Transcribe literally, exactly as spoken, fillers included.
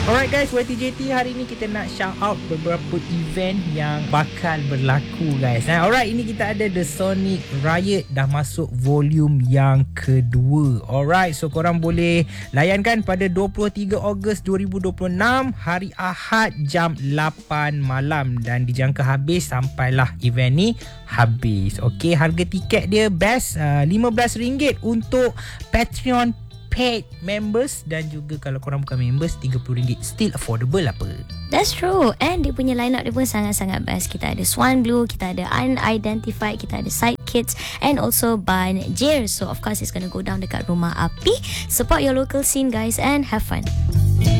Alright guys, Y T J T hari ni kita nak shout out beberapa event yang bakal berlaku guys. Nah, alright, ini kita ada The Sonic Riot dah masuk volume yang kedua. Alright, so korang boleh layankan pada dua puluh tiga Ogos dua ribu dua puluh enam hari Ahad jam lapan malam dan dijangka habis sampailah event ni habis. Okey, harga tiket dia best uh, lima belas ringgit untuk Patreon paid members dan juga kalau korang bukan members tiga puluh ringgit. Still affordable apa? That's true. And dia punya line up dia pun sangat-sangat best. Kita ada Swan Blue, kita ada Unidentified, kita ada Sidekicks and also Ban Jir. So of course it's gonna go down dekat Rumah Api. Support your local scene guys and have fun.